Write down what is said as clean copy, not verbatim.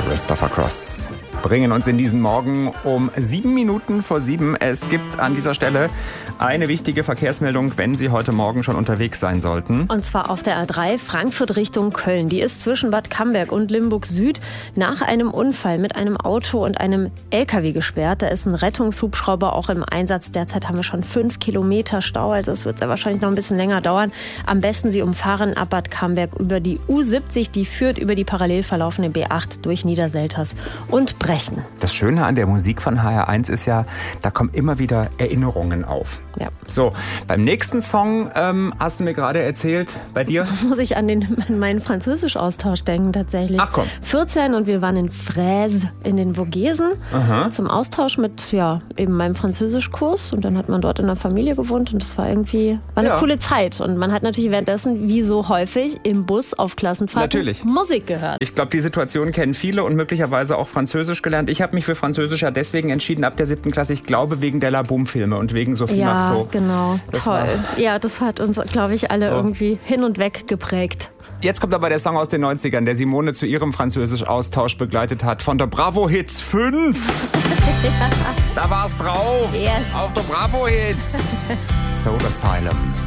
Christopher Cross bringen uns in diesen Morgen um 7 Minuten vor 7. Es gibt an dieser Stelle eine wichtige Verkehrsmeldung, wenn Sie heute Morgen schon unterwegs sein sollten. Und zwar auf der A3 Frankfurt Richtung Köln. Die ist zwischen Bad Camberg und Limburg Süd nach einem Unfall mit einem Auto und einem LKW gesperrt. Da ist ein Rettungshubschrauber auch im Einsatz. Derzeit haben wir schon 5 Kilometer Stau, also es wird sehr wahrscheinlich noch ein bisschen länger dauern. Am besten Sie umfahren ab Bad Camberg über die U70, die führt über die parallel verlaufende B8 durch Niederselters und Brechen. Das Schöne an der Musik von HR1 ist ja, da kommen immer wieder Erinnerungen auf. Ja. So, beim nächsten Song hast du mir gerade erzählt, bei dir? Muss ich an meinen Französisch-Austausch denken tatsächlich. Ach komm. 14 und wir waren in Fräse in den Vogesen zum Austausch mit eben meinem Französischkurs. Und dann hat man dort in der Familie gewohnt und das war eine coole Zeit. Und man hat natürlich währenddessen, wie so häufig, im Bus auf Klassenfahrten Musik gehört. Ich glaube, die Situation kennen viele und möglicherweise auch Französisch gelernt. Ich habe mich für Französisch ja deswegen entschieden ab der 7. Klasse. Ich glaube, wegen der La Boom-Filme und wegen Sophie Marceau. Ja, genau. Toll. Ja, das hat uns, glaube ich, alle irgendwie hin und weg geprägt. Jetzt kommt aber der Song aus den 90ern, der Simone zu ihrem Französisch-Austausch begleitet hat. Von der Bravo Hits 5. Da war's drauf. Yes. Auf der Bravo Hits. Soul Asylum.